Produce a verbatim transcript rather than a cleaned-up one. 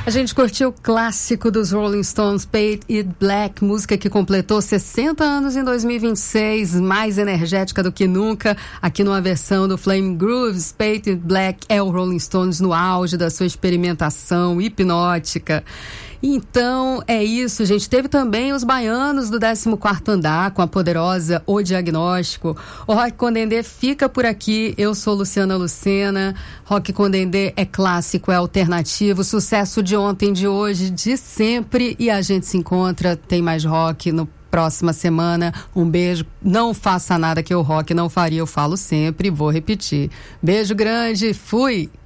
A gente curtiu o clássico dos Rolling Stones, Paint It Black, música que completou sessenta anos em dois mil e vinte e seis, mais energética do que nunca, aqui numa versão do Flame Grooves. Paint It Black é o Rolling Stones no auge da sua experimentação hipnótica. Então, é isso, gente. Teve também os baianos do décimo quarto Andar, com a poderosa O Diagnóstico. O Rock com Dendê fica por aqui. Eu sou Luciana Lucena. Rock com Dendê é clássico, é alternativo. Sucesso de ontem, de hoje, de sempre. E a gente se encontra. Tem mais rock no próxima semana. Um beijo. Não faça nada que o rock não faria. Eu falo sempre e vou repetir. Beijo grande. Fui!